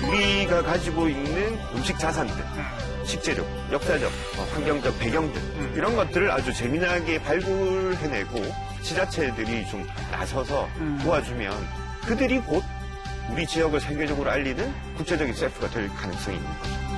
우리가 가지고 있는 음식 자산들, 식재료, 역사적, 환경적 배경들 이런 것들을 아주 재미나게 발굴해내고 지자체들이 좀 나서서 도와주면 그들이 곧 우리 지역을 세계적으로 알리는 국제적인 셰프가 될 가능성이 있는 거죠.